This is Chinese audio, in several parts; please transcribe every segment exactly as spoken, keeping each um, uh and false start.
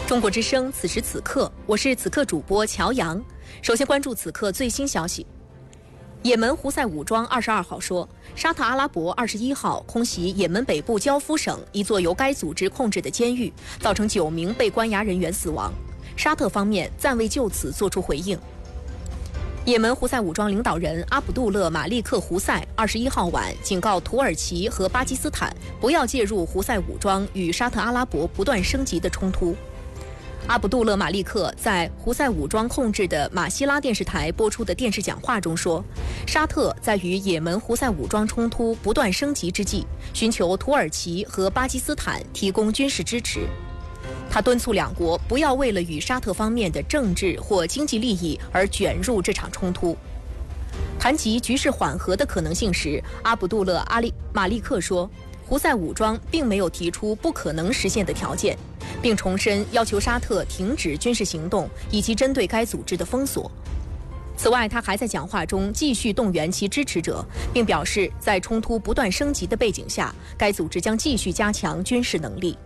中国之声，此时此刻，我是此刻主播乔阳。首先关注此刻最新消息。也门胡塞武装二十二号说，沙特阿拉伯二十一号空袭也门北部焦夫省一座由该组织控制的监狱，造成九名被关押人员死亡。沙特方面暂未就此作出回应。也门胡塞武装领导人阿卜杜勒·马利克·胡塞二十一号晚警告土耳其和巴基斯坦不要介入胡塞武装与沙特阿拉伯不断升级的冲突。阿卜杜勒·马利克在胡塞武装控制的马希拉电视台播出的电视讲话中说，沙特在与也门胡塞武装冲突不断升级之际，寻求土耳其和巴基斯坦提供军事支持。他敦促两国不要为了与沙特方面的政治或经济利益而卷入这场冲突。谈及局势缓和的可能性时，阿卜杜勒·阿利马利克说，胡塞武装并没有提出不可能实现的条件，并重申要求沙特停止军事行动以及针对该组织的封锁。此外，他还在讲话中继续动员其支持者，并表示在冲突不断升级的背景下，该组织将继续加强军事能力。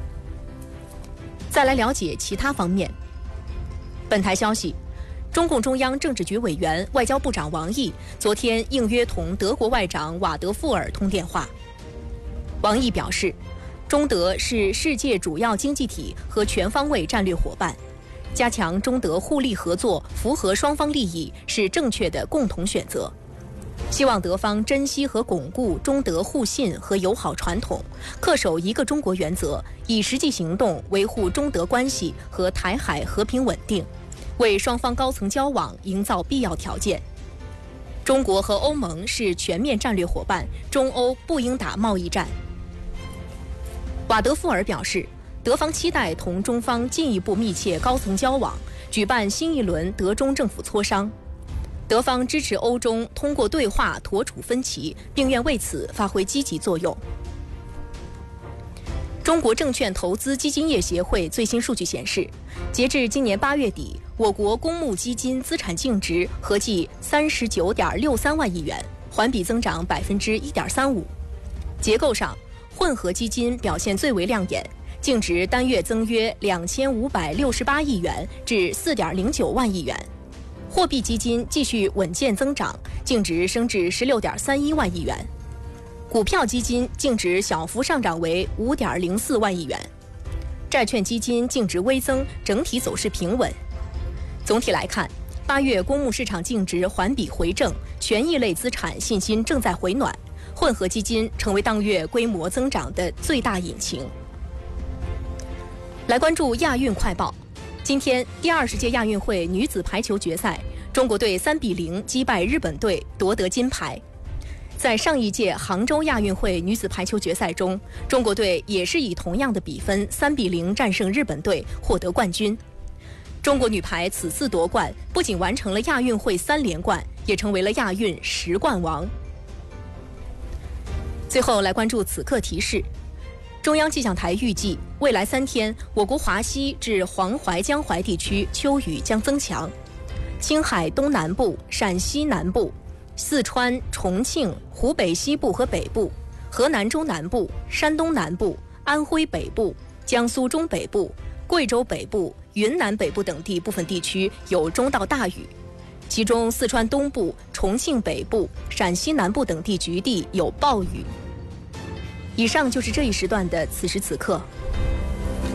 再来了解其他方面。本台消息，中共中央政治局委员、外交部长王毅昨天应约同德国外长瓦德富尔通电话。王毅表示，中德是世界主要经济体和全方位战略伙伴，加强中德互利合作，符合双方利益，是正确的共同选择。希望德方珍惜和巩固中德互信和友好传统，恪守一个中国原则，以实际行动维护中德关系和台海和平稳定，为双方高层交往营造必要条件。中国和欧盟是全面战略伙伴，中欧不应打贸易战。瓦德富尔表示，德方期待同中方进一步密切高层交往，举办新一轮德中政府磋商。德方支持欧中通过对话妥处分歧，并愿为此发挥积极作用。中国证券投资基金业协会最新数据显示，截至今年八月底，我国公募基金资产净值合计三十九点六三万亿元，环比增长百分之一点三五。结构上，混合基金表现最为亮眼，净值单月增约两千五百六十八亿元至四点零九万亿元。货币基金继续稳健增长，净值升至十六点三一万亿元。股票基金净值小幅上涨为五点零四万亿元。债券基金净值微增，整体走势平稳。总体来看，八月公募市场净值环比回正，权益类资产信心正在回暖，混合基金成为当月规模增长的最大引擎。来关注亚运快报。今天，第二十届亚运会女子排球决赛，中国队三比零击败日本队，夺得金牌。在上一届杭州亚运会女子排球决赛中，中国队也是以同样的比分三比零战胜日本队，获得冠军。中国女排此次夺冠，不仅完成了亚运会三连冠，也成为了亚运十冠王。最后来关注此刻提示。中央气象台预计，未来三天，我国华西至黄淮江淮地区秋雨将增强，青海东南部、陕西南部、四川、重庆、湖北西部和北部、河南中南部、山东南部、安徽北部、江苏中北部、贵州北部、云南北部等地部分地区有中到大雨，其中四川东部、重庆北部、陕西南部等地局地有暴雨。以上就是这一时段的此时此刻，